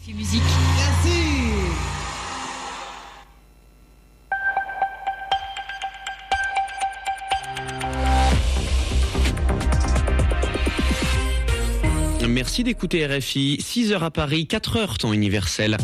Musique. Merci. Merci d'écouter RFI, 6h à Paris, 4h temps universel.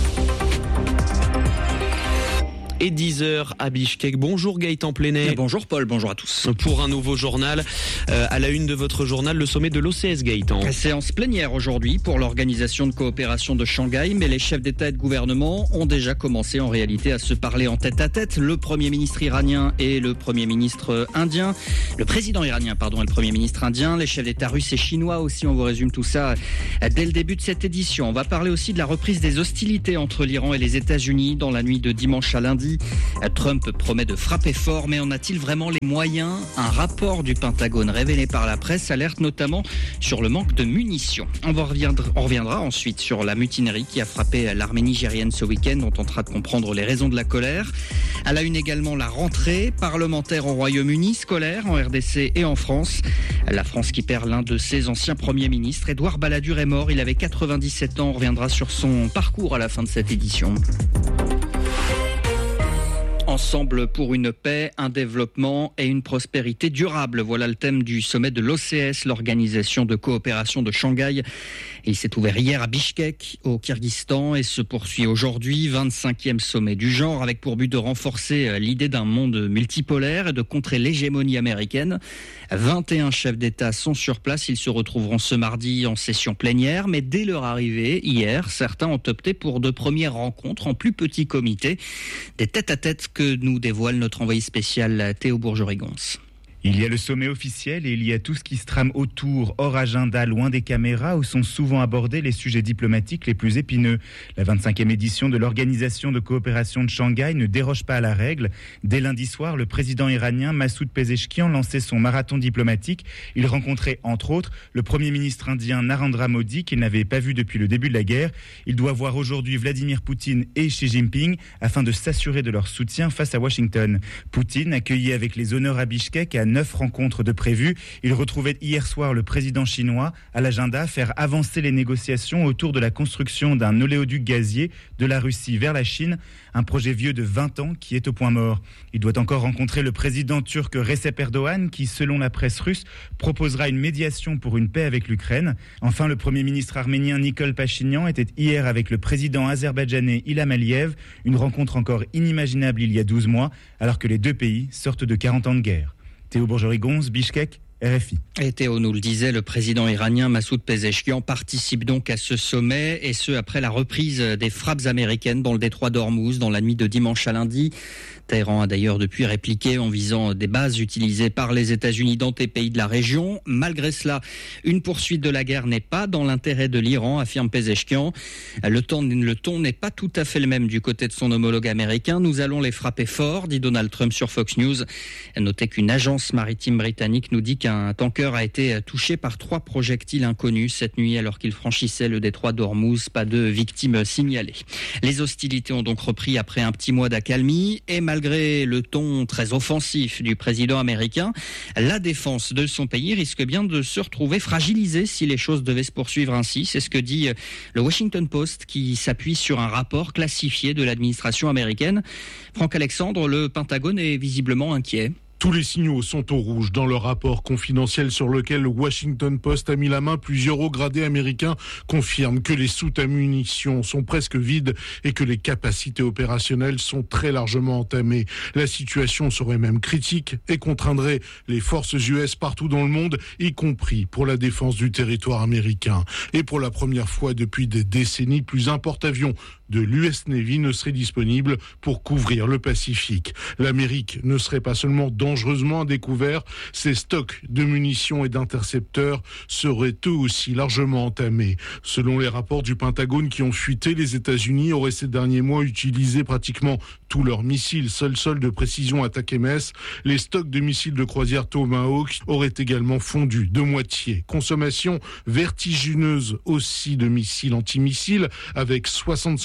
Et 10h à Bichkek. Bonjour Gaëtan Plenet. Bonjour Paul, bonjour à tous. Pour un nouveau journal, à la une de votre journal, le sommet de l'OCS Gaëtan. Séance plénière aujourd'hui pour l'Organisation de coopération de Shanghai, mais les chefs d'État et de gouvernement ont déjà commencé en réalité à se parler en tête à tête. Le Premier ministre iranien et le Premier ministre indien. Le président iranien, et le Premier ministre indien. Les chefs d'État russes et chinois aussi, on vous résume tout ça dès le début de cette édition. On va parler aussi de la reprise des hostilités entre l'Iran et les États-Unis dans la nuit de dimanche à lundi. Trump promet de frapper fort, mais en a-t-il vraiment les moyens ? Un rapport du Pentagone révélé par la presse alerte notamment sur le manque de munitions. On reviendra ensuite sur la mutinerie qui a frappé l'armée nigérienne ce week-end. On tentera de comprendre les raisons de la colère. À la une également, la rentrée parlementaire au Royaume-Uni, scolaire en RDC et en France. La France qui perd l'un de ses anciens premiers ministres. Édouard Balladur est mort, il avait 97 ans. On reviendra sur son parcours à la fin de cette édition. Ensemble pour une paix, un développement et une prospérité durable. Voilà le thème du sommet de l'OCS, l'Organisation de coopération de Shanghai. Il s'est ouvert hier à Bichkek, au Kyrgyzstan, et se poursuit aujourd'hui, 25e sommet du genre, avec pour but de renforcer l'idée d'un monde multipolaire et de contrer l'hégémonie américaine. 21 chefs d'État sont sur place. Ils se retrouveront ce mardi en session plénière, mais dès leur arrivée, hier, certains ont opté pour de premières rencontres en plus petit comité. Des tête-à-tête que nous dévoile notre envoyé spécial Théo Bourgerigons. Il y a le sommet officiel et il y a tout ce qui se trame autour, hors agenda, loin des caméras, où sont souvent abordés les sujets diplomatiques les plus épineux. La 25e édition de l'Organisation de coopération de Shanghai ne déroge pas à la règle. Dès lundi soir, le président iranien Massoud Pezeshkian lançait son marathon diplomatique. Il rencontrait, entre autres, le premier ministre indien Narendra Modi, qu'il n'avait pas vu depuis le début de la guerre. Il doit voir aujourd'hui Vladimir Poutine et Xi Jinping afin de s'assurer de leur soutien face à Washington. Poutine, accueilli avec les honneurs à Bichkek, à 9 rencontres de prévues. Il retrouvait hier soir le président chinois. À l'agenda, faire avancer les négociations autour de la construction d'un oléoduc gazier de la Russie vers la Chine, un projet vieux de 20 ans qui est au point mort. Il doit encore rencontrer le président turc Recep Erdogan qui, selon la presse russe, proposera une médiation pour une paix avec l'Ukraine. Enfin, le premier ministre arménien Nikol Pachinian était hier avec le président azerbaïdjanais Ilham Aliyev, une rencontre encore inimaginable il y a 12 mois, alors que les deux pays sortent de 40 ans de guerre. Théo Bourgerigons, Bichkek, RFI. Et Théo nous le disait, le président iranien Massoud Pezeshkian participe donc à ce sommet, et ce après la reprise des frappes américaines dans le détroit d'Ormuz dans la nuit de dimanche à lundi. Téhéran a d'ailleurs depuis répliqué en visant des bases utilisées par les États-Unis dans des pays de la région. Malgré cela, une poursuite de la guerre n'est pas dans l'intérêt de l'Iran, affirme Pezeshkian. Le ton n'est pas tout à fait le même du côté de son homologue américain. Nous allons les frapper fort, dit Donald Trump sur Fox News. Notez qu'une agence maritime britannique nous dit qu'un tanker a été touché par 3 projectiles inconnus cette nuit alors qu'il franchissait le détroit d'Ormuz. Pas de victimes signalées. Les hostilités ont donc repris après un petit mois d'accalmie, et malgré le ton très offensif du président américain, la défense de son pays risque bien de se retrouver fragilisée si les choses devaient se poursuivre ainsi. C'est ce que dit le Washington Post qui s'appuie sur un rapport classifié de l'administration américaine. Franck Alexandre, le Pentagone est visiblement inquiet. Tous les signaux sont au rouge dans le rapport confidentiel sur lequel le Washington Post a mis la main. Plusieurs hauts gradés américains confirment que les soutes à munitions sont presque vides et que les capacités opérationnelles sont très largement entamées. La situation serait même critique et contraindrait les forces US partout dans le monde, y compris pour la défense du territoire américain. Et pour la première fois depuis des décennies, plus un porte-avions de l'US Navy ne serait disponible pour couvrir le Pacifique. L'Amérique ne serait pas seulement dangereusement à découvert, ses stocks de munitions et d'intercepteurs seraient eux aussi largement entamés. Selon les rapports du Pentagone qui ont fuité, les États-Unis auraient ces derniers mois utilisé pratiquement tous leurs missiles sol-sol de précision Attack-MS. Les stocks de missiles de croisière Tomahawk auraient également fondu de moitié. Consommation vertigineuse aussi de missiles antimissiles, avec 65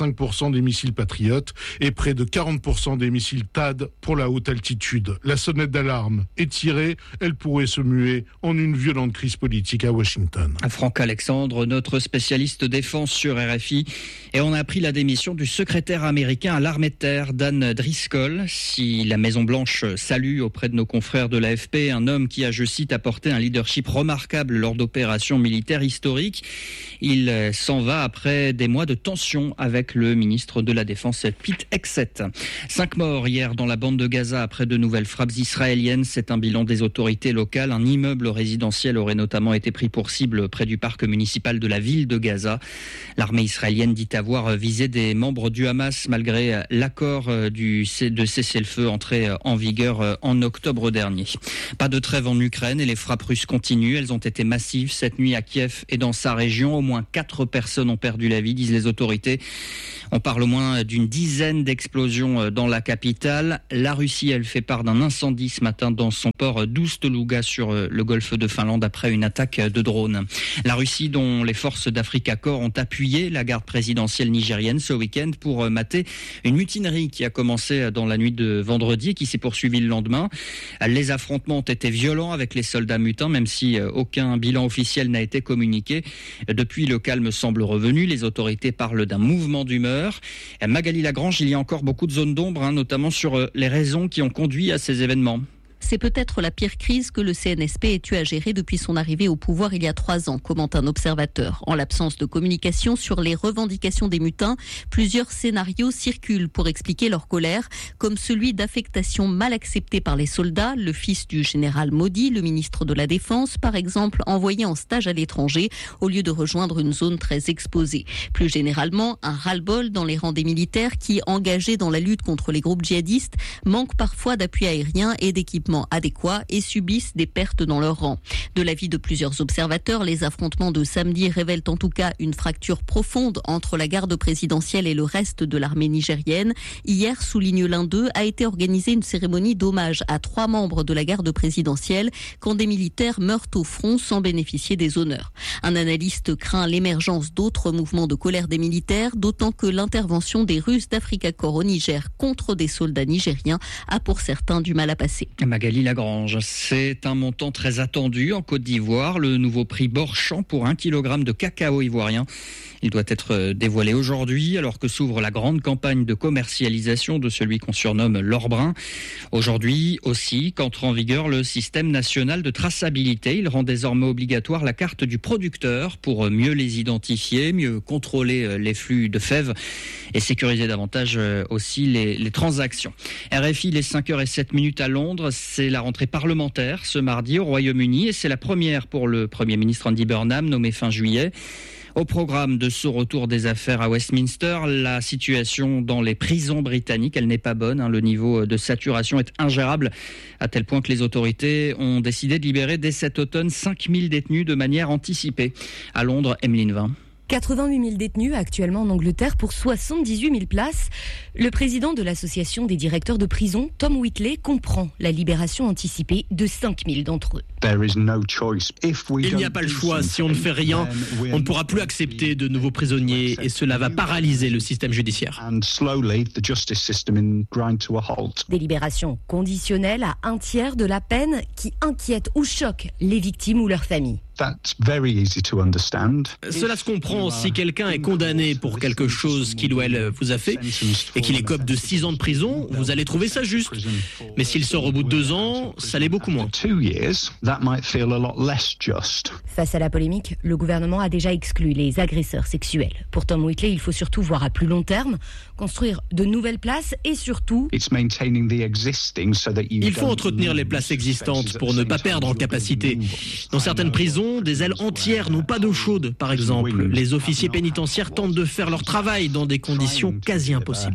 35% des missiles Patriot et près de 40% des missiles THAAD pour la haute altitude. La sonnette d'alarme est tirée, elle pourrait se muer en une violente crise politique à Washington. Franck Alexandre, notre spécialiste défense sur RFI, et on a appris la démission du secrétaire américain à l'armée de terre, Dan Driscoll. Si la Maison-Blanche salue auprès de nos confrères de l'AFP un homme qui a, je cite, apporté un leadership remarquable lors d'opérations militaires historiques, il s'en va après des mois de tension avec le ministre de la Défense, Pete Hegseth. 5 morts hier dans la bande de Gaza après de nouvelles frappes israéliennes. C'est un bilan des autorités locales. Un immeuble résidentiel aurait notamment été pris pour cible près du parc municipal de la ville de Gaza. L'armée israélienne dit avoir visé des membres du Hamas malgré l'accord de cessez-le-feu entré en vigueur en octobre dernier. Pas de trêve en Ukraine et les frappes russes continuent. Elles ont été massives cette nuit à Kiev et dans sa région. Au moins 4 personnes ont perdu la vie, disent les autorités. On parle au moins d'une dizaine d'explosions dans la capitale. La Russie, elle fait part d'un incendie ce matin dans son port d'Oust-Luga sur le golfe de Finlande après une attaque de drone. La Russie, dont les forces d'Africa Corps ont appuyé la garde présidentielle nigérienne ce week-end pour mater une mutinerie qui a commencé dans la nuit de vendredi et qui s'est poursuivie le lendemain. Les affrontements ont été violents avec les soldats mutins, même si aucun bilan officiel n'a été communiqué. Depuis, le calme semble revenu. Les autorités parlent d'un mouvement d'humeur. Magali Lagrange, il y a encore beaucoup de zones d'ombre, notamment sur les raisons qui ont conduit à ces événements. C'est peut-être la pire crise que le CNSP ait eu à gérer depuis son arrivée au pouvoir il y a 3 ans, commente un observateur. En l'absence de communication sur les revendications des mutins, plusieurs scénarios circulent pour expliquer leur colère, comme celui d'affectation mal acceptée par les soldats, le fils du général Modi, le ministre de la Défense, par exemple, envoyé en stage à l'étranger au lieu de rejoindre une zone très exposée. Plus généralement, un ras-le-bol dans les rangs des militaires qui, engagés dans la lutte contre les groupes djihadistes, manquent parfois d'appui aérien et d'équipements adéquats et subissent des pertes dans leur rang. De l'avis de plusieurs observateurs, les affrontements de samedi révèlent en tout cas une fracture profonde entre la garde présidentielle et le reste de l'armée nigérienne. Hier, souligne l'un d'eux, a été organisée une cérémonie d'hommage à 3 membres de la garde présidentielle quand des militaires meurent au front sans bénéficier des honneurs. Un analyste craint l'émergence d'autres mouvements de colère des militaires, d'autant que l'intervention des Russes d'Africa Corps au Niger contre des soldats nigériens a pour certains du mal à passer. Magali Lagrange, c'est un montant très attendu en Côte d'Ivoire, le nouveau prix Borchamp pour 1 kg de cacao ivoirien. Il doit être dévoilé aujourd'hui alors que s'ouvre la grande campagne de commercialisation de celui qu'on surnomme l'or brun. Aujourd'hui aussi qu'entre en vigueur le système national de traçabilité. Il rend désormais obligatoire la carte du producteur pour mieux les identifier, mieux contrôler les flux de fèves et sécuriser davantage aussi les transactions. RFI, les 5h07 à Londres. C'est la rentrée parlementaire ce mardi au Royaume-Uni et c'est la première pour le Premier ministre Andy Burnham, nommé fin juillet. Au programme de ce retour des affaires à Westminster, la situation dans les prisons britanniques, elle n'est pas bonne. Le niveau de saturation est ingérable, à tel point que les autorités ont décidé de libérer dès cet automne 5000 détenus de manière anticipée. À Londres, Emeline Vin. 88 000 détenus actuellement en Angleterre pour 78 000 places. Le président de l'association des directeurs de prison, Tom Whitley, comprend la libération anticipée de 5 000 d'entre eux. Il n'y a pas le choix. Si on ne fait rien, on ne pourra plus accepter de nouveaux prisonniers et cela va paralyser le système judiciaire. Des libérations conditionnelles à 1/3 de la peine qui inquiètent ou choquent les victimes ou leurs familles. Cela se comprend si quelqu'un est condamné pour quelque chose qu'il ou elle vous a fait et qu'il écope de 6 ans de prison, vous allez trouver ça juste. Mais s'il sort au bout de 2 ans, ça l'est beaucoup moins. Face à la polémique, le gouvernement a déjà exclu les agresseurs sexuels. Pour Tom Whitley, il faut surtout voir à plus long terme, construire de nouvelles places et surtout... Il faut entretenir les places existantes pour ne pas perdre en capacité. Dans certaines prisons, des ailes entières n'ont pas d'eau chaude, par exemple. Les officiers pénitentiaires tentent de faire leur travail dans des conditions quasi impossibles.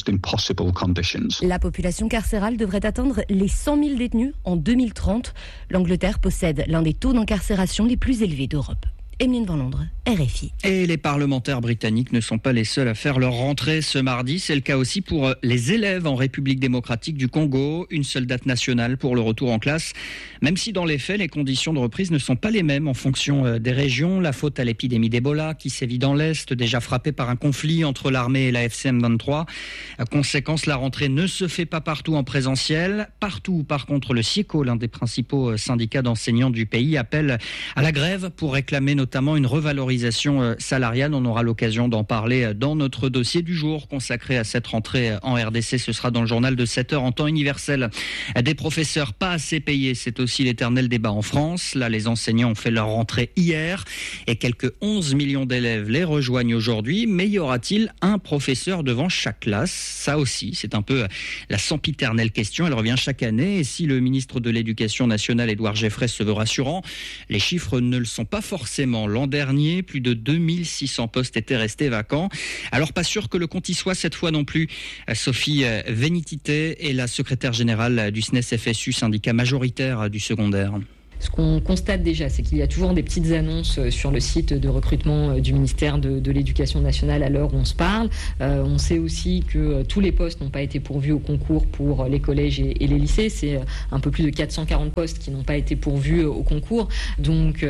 La population carcérale devrait atteindre les 100 000 détenus en 2030. L'Angleterre possède l'un des taux d'incarcération les plus élevés d'Europe. Emeline Van Londres, RFI. Et les parlementaires britanniques ne sont pas les seuls à faire leur rentrée ce mardi. C'est le cas aussi pour les élèves en République démocratique du Congo. Une seule date nationale pour le retour en classe. Même si dans les faits, les conditions de reprise ne sont pas les mêmes en fonction des régions. La faute à l'épidémie d'Ebola qui sévit dans l'Est, déjà frappée par un conflit entre l'armée et la FCM 23. À conséquence, la rentrée ne se fait pas partout en présentiel. Partout, par contre, le SIECO, l'un des principaux syndicats d'enseignants du pays, appelle à la grève pour réclamer notamment une revalorisation salariale. On aura l'occasion d'en parler dans notre dossier du jour consacré à cette rentrée en RDC. Ce sera dans le journal de 7h en temps universel. Des professeurs pas assez payés, c'est aussi l'éternel débat en France. Là, les enseignants ont fait leur rentrée hier et quelques 11 millions d'élèves les rejoignent aujourd'hui. Mais y aura-t-il un professeur devant chaque classe ? Ça aussi, c'est un peu la sempiternelle question. Elle revient chaque année. Et si le ministre de l'Éducation nationale, Édouard Geoffrey, se veut rassurant, les chiffres ne le sont pas forcément. L'an dernier, plus de 2600 postes étaient restés vacants. Alors pas sûr que le compte y soit cette fois non plus. Sophie Vénitité est la secrétaire générale du SNES-FSU, syndicat majoritaire du secondaire. Ce qu'on constate déjà, c'est qu'il y a toujours des petites annonces sur le site de recrutement du ministère de l'Éducation nationale à l'heure où on se parle. On sait aussi que tous les postes n'ont pas été pourvus au concours pour les collèges et les lycées. C'est un peu plus de 440 postes qui n'ont pas été pourvus au concours. Donc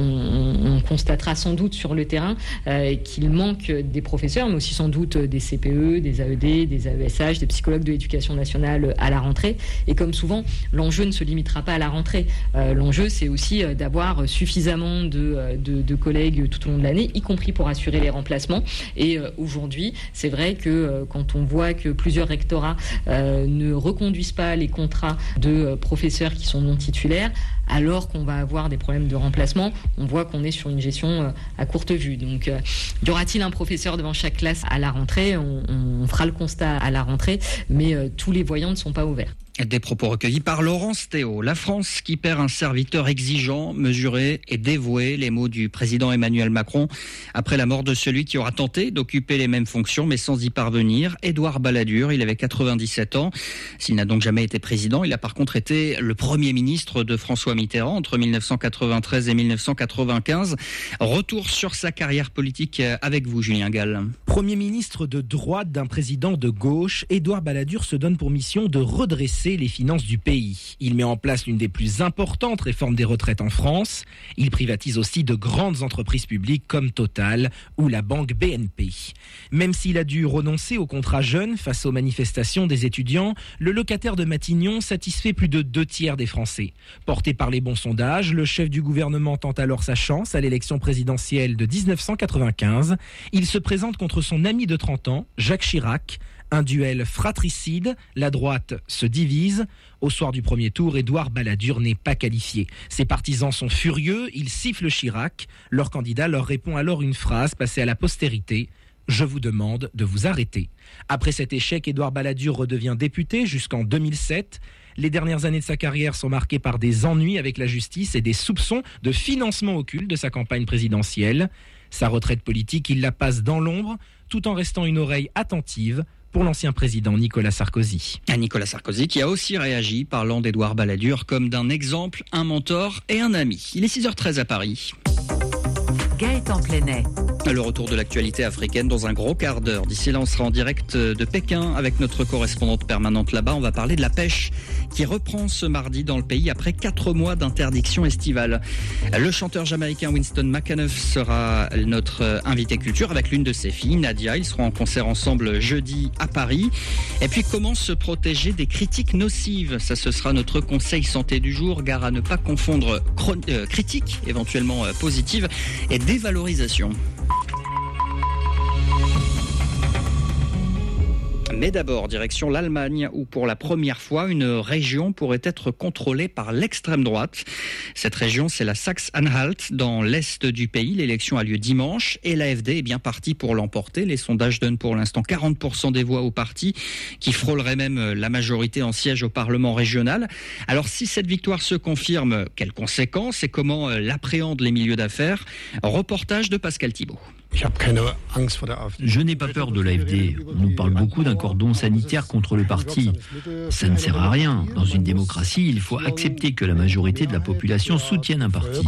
on constatera sans doute sur le terrain qu'il manque des professeurs, mais aussi sans doute des CPE, des AED, des AESH, des psychologues de l'Éducation nationale à la rentrée. Et comme souvent, l'enjeu ne se limitera pas à la rentrée. L'enjeu, c'est aussi d'avoir suffisamment de collègues tout au long de l'année, y compris pour assurer les remplacements. Et aujourd'hui, c'est vrai que quand on voit que plusieurs rectorats ne reconduisent pas les contrats de professeurs qui sont non titulaires, alors qu'on va avoir des problèmes de remplacement, on voit qu'on est sur une gestion à courte vue. Donc, y aura-t-il un professeur devant chaque classe à la rentrée ? On fera le constat à la rentrée, mais tous les voyants ne sont pas ouverts. Des propos recueillis par Laurence Théo. La France qui perd un serviteur exigeant, mesuré et dévoué, les mots du président Emmanuel Macron, après la mort de celui qui aura tenté d'occuper les mêmes fonctions mais sans y parvenir, Édouard Balladur. Il avait 97 ans. S'il n'a donc jamais été président, il a par contre été le Premier ministre de François Mitterrand entre 1993 et 1995. Retour sur sa carrière politique avec vous, Julien Gall. Premier ministre de droite d'un président de gauche, Édouard Balladur se donne pour mission de redresser les finances du pays. Il met en place l'une des plus importantes réformes des retraites en France. Il privatise aussi de grandes entreprises publiques comme Total ou la banque BNP. Même s'il a dû renoncer au contrat jeune face aux manifestations des étudiants, le locataire de Matignon satisfait plus de 2/3 des Français. Porté par les bons sondages, le chef du gouvernement tente alors sa chance à l'élection présidentielle de 1995. Il se présente contre son ami de 30 ans, Jacques Chirac. Un duel fratricide, la droite se divise. Au soir du premier tour, Édouard Balladur n'est pas qualifié. Ses partisans sont furieux, ils sifflent Chirac. Leur candidat leur répond alors une phrase passée à la postérité. « Je vous demande de vous arrêter ». Après cet échec, Édouard Balladur redevient député jusqu'en 2007. Les dernières années de sa carrière sont marquées par des ennuis avec la justice et des soupçons de financement occulte de sa campagne présidentielle. Sa retraite politique, il la passe dans l'ombre, tout en restant une oreille attentive pour l'ancien président Nicolas Sarkozy. Nicolas Sarkozy qui a aussi réagi parlant d'Édouard Balladur comme d'un exemple, un mentor et un ami. Il est 6h13 à Paris. Gaëtan Plenay. Le retour de l'actualité africaine dans un gros quart d'heure. D'ici là, on sera en direct de Pékin avec notre correspondante permanente là-bas. On va parler de la pêche qui reprend ce mardi dans le pays après 4 mois d'interdiction estivale. Le chanteur jamaïcain Winston McAnuff sera notre invité culture avec l'une de ses filles, Nadia. Ils seront en concert ensemble jeudi à Paris. Et puis, comment se protéger des critiques nocives ? Ça, ce sera notre conseil santé du jour. Gare à ne pas confondre critiques éventuellement positives et dévalorisation. Mais d'abord, direction l'Allemagne, où pour la première fois, une région pourrait être contrôlée par l'extrême droite. Cette région, c'est la Saxe-Anhalt, dans l'est du pays. L'élection a lieu dimanche et l'AfD est bien partie pour l'emporter. Les sondages donnent pour l'instant 40% des voix au parti, qui frôlerait même la majorité en siège au Parlement régional. Alors si cette victoire se confirme, quelles conséquences et comment l'appréhendent les milieux d'affaires ? Reportage de Pascal Thibault. Je n'ai pas peur de l'AfD. On nous parle beaucoup d'un cordon sanitaire contre le parti. Ça ne sert à rien. Dans une démocratie, il faut accepter que la majorité de la population soutienne un parti.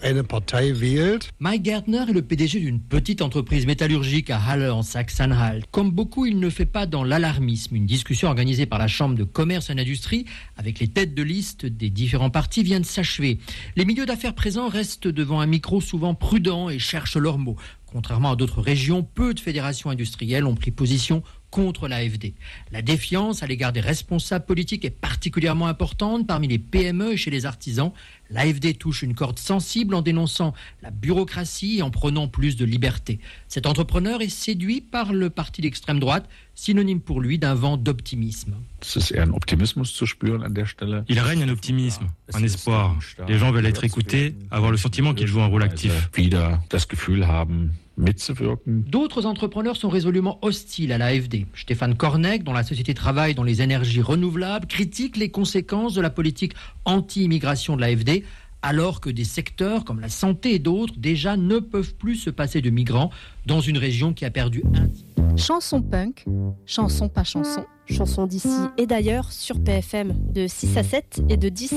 Mike Gärtner est le PDG d'une petite entreprise métallurgique à Halle en Saxe-Anhalt. Comme beaucoup, il ne fait pas dans l'alarmisme. Une discussion organisée par la Chambre de commerce et d'industrie avec les têtes de liste des différents partis vient de s'achever. Les milieux d'affaires présents restent devant un micro souvent prudents et cherchent leurs mots. Contrairement à d'autres régions, peu de fédérations industrielles ont pris position contre l'AfD. La défiance à l'égard des responsables politiques est particulièrement importante parmi les PME et chez les artisans. L'AfD touche une corde sensible en dénonçant la bureaucratie et en prenant plus de liberté. Cet entrepreneur est séduit par le parti d'extrême droite, synonyme pour lui d'un vent d'optimisme. Il règne un optimisme, un espoir. Les gens veulent être écoutés, avoir le sentiment qu'ils jouent un rôle actif. D'autres entrepreneurs sont résolument hostiles à l'AfD. Stéphane Kornek, dont la société travaille dans les énergies renouvelables, critique les conséquences de la politique anti-immigration de l'AfD, alors que des secteurs comme la santé et d'autres déjà ne peuvent plus se passer de migrants dans une région qui a perdu un... Chanson punk, chanson pas chanson, chanson d'ici et d'ailleurs sur PFM de 6 à 7 et de 10